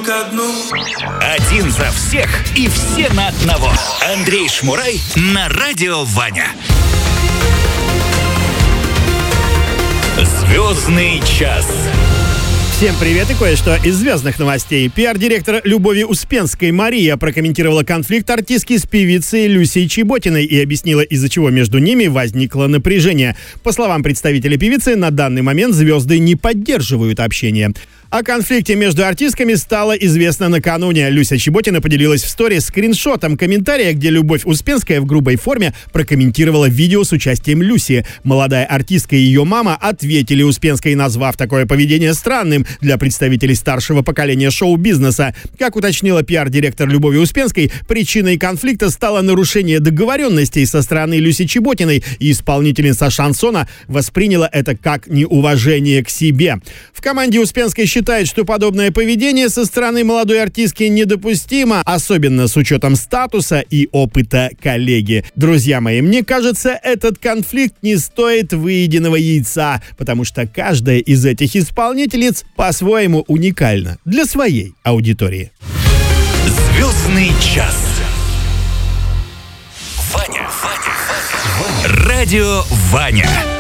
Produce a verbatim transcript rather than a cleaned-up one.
ко дну. Один за всех и все на одного. Андрей Шмурай на радио Ваня. Звездный час. Всем привет и кое-что из звездных новостей. Пиар-директор Любови Успенской Мария прокомментировала конфликт артистки с певицей Люсей Чеботиной и объяснила, из-за чего между ними возникло напряжение. По словам представителя певицы, на данный момент звезды не поддерживают общение. О конфликте между артистками стало известно накануне. Люся Чеботина поделилась в сторис скриншотом комментария, где Любовь Успенская в грубой форме прокомментировала видео с участием Люси. Молодая артистка и ее мама ответили Успенской, назвав такое поведение странным для представителей старшего поколения шоу-бизнеса. Как уточнила пиар-директор Любови Успенской, причиной конфликта стало нарушение договоренностей со стороны Люси Чеботиной, и исполнительница шансона восприняла это как неуважение к себе. В команде Успенской считает, что подобное поведение со стороны молодой артистки недопустимо, особенно с учетом статуса и опыта коллеги. Друзья мои, мне кажется, этот конфликт не стоит выеденного яйца, потому что каждая из этих исполнительниц по-своему уникальна для своей аудитории. Звездный час. Ваня, Ваня, Ваня. Радио Ваня.